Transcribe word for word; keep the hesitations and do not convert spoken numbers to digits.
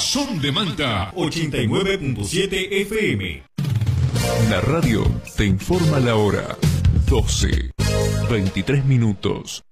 Son de Manta ochenta y nueve punto siete F M. La radio te informa la hora. doce, veintitrés minutos.